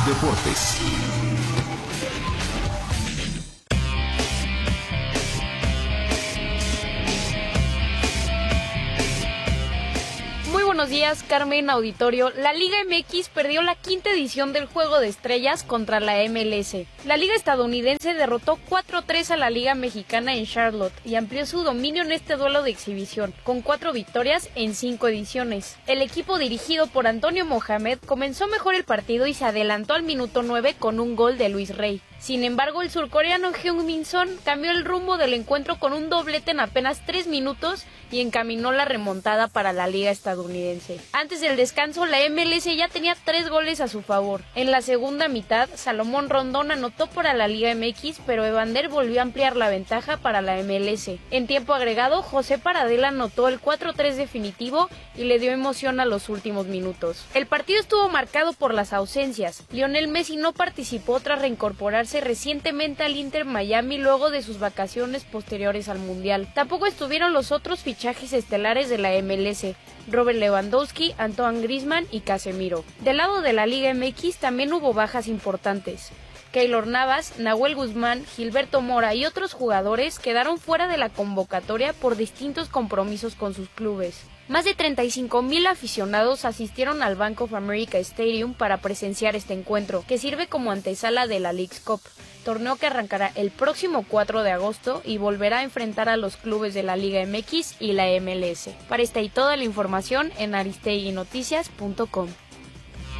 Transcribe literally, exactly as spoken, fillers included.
los deportes. Buenos días, Carmen, auditorio. La Liga M X perdió la quinta edición del Juego de Estrellas contra la M L S. La Liga estadounidense derrotó cuatro a tres a la Liga mexicana en Charlotte y amplió su dominio en este duelo de exhibición, con cuatro victorias en cinco ediciones. El equipo dirigido por Antonio Mohamed comenzó mejor el partido y se adelantó al minuto nueve con un gol de Luis Rey. Sin embargo, el surcoreano Heung-min Son cambió el rumbo del encuentro con un doblete en apenas tres minutos y encaminó la remontada para la Liga estadounidense. Antes del descanso, la M L S ya tenía tres goles a su favor. En la segunda mitad, Salomón Rondón anotó para la Liga M X, pero Evander volvió a ampliar la ventaja para la M L S. En tiempo agregado, José Paradela anotó el cuatro a tres definitivo y le dio emoción a los últimos minutos. El partido estuvo marcado por las ausencias. Lionel Messi no participó tras reincorporarse recientemente al Inter Miami luego de sus vacaciones posteriores al Mundial. Tampoco estuvieron los otros fichajes estelares de la M L S, Robert Lewandowski, Antoine Griezmann y Casemiro. Del lado de la Liga M X también hubo bajas importantes. Keylor Navas, Nahuel Guzmán, Gilberto Mora y otros jugadores quedaron fuera de la convocatoria por distintos compromisos con sus clubes. Más de treinta y cinco mil aficionados asistieron al Bank of America Stadium para presenciar este encuentro, que sirve como antesala de la Leagues Cup, torneo que arrancará el próximo cuatro de agosto y volverá a enfrentar a los clubes de la Liga M X y la M L S. Para esta y toda la información en aristegui noticias punto com.